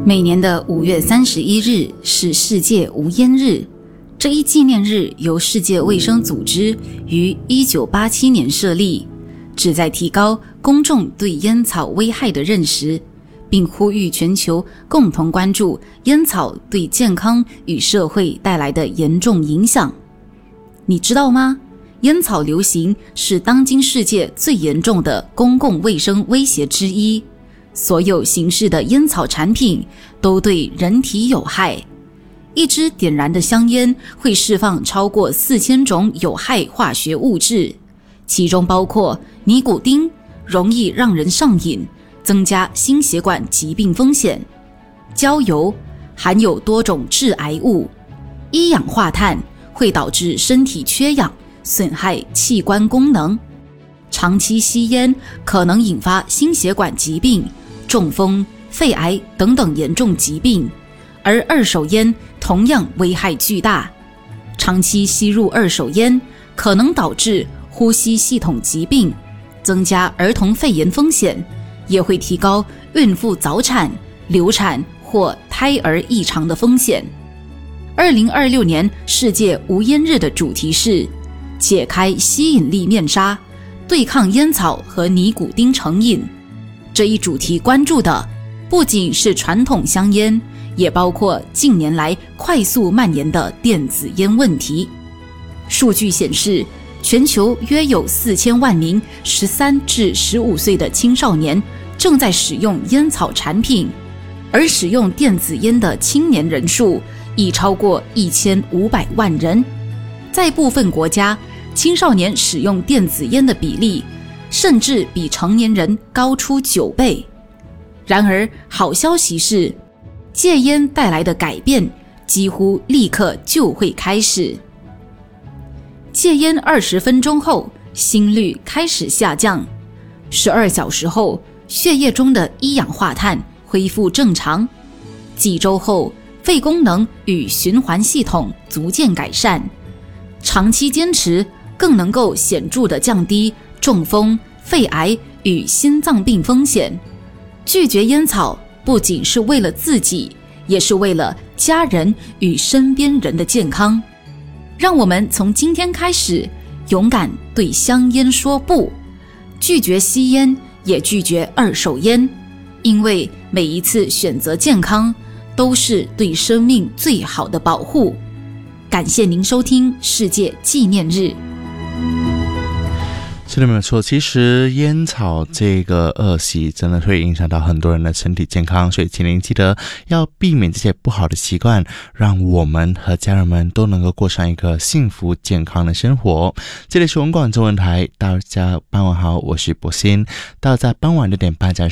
每年的5月31日是世界无烟日，这一纪念日由世界卫生组织于1987年设立，旨在提高公众对烟草危害的认识，并呼吁全球共同关注烟草对健康与社会带来的严重影响。你知道吗？烟草流行是当今世界最严重的公共卫生威胁之一，所有形式的烟草产品都对人体有害。一支点燃的香烟会释放超过4000种有害化学物质，其中包括尼古丁，容易让人上瘾，增加心血管疾病风险；焦油含有多种致癌物；一氧化碳会导致身体缺氧，损害器官功能；长期吸烟可能引发心血管疾病、中风、肺癌等等严重疾病，而二手烟同样危害巨大。长期吸入二手烟可能导致呼吸系统疾病，增加儿童肺炎风险，也会提高孕妇早产、流产或胎儿异常的风险。2026年世界无烟日的主题是解开吸引力面纱，对抗烟草和尼古丁成瘾。这一主题关注的不仅是传统香烟，也包括近年来快速蔓延的电子烟问题。数据显示，全球约有4000万名13至15岁的青少年正在使用烟草产品，而使用电子烟的青年人数已超过1500万人。在部分国家，青少年使用电子烟的比例甚至比成年人高出9倍。然而，好消息是，戒烟带来的改变几乎立刻就会开始。戒烟20分钟后，心率开始下降；12小时后，血液中的一氧化碳恢复正常；几周后，肺功能与循环系统逐渐改善。长期坚持更能够显著地降低中风、肺癌与心脏病风险。拒绝烟草不仅是为了自己，也是为了家人与身边人的健康。让我们从今天开始，勇敢对香烟说不，拒绝吸烟，也拒绝二手烟，因为每一次选择健康，都是对生命最好的保护。感谢您收听世界纪念日。 是的，没有错。其实烟草这个恶习真的会影响到很多人的身体健康，所以请您记得要避免这些不好的习惯，让我们和家人们都能够过上一个幸福健康的生活。这里是文广中文台，大家傍晚好，我是博鑫。到在傍晚6点半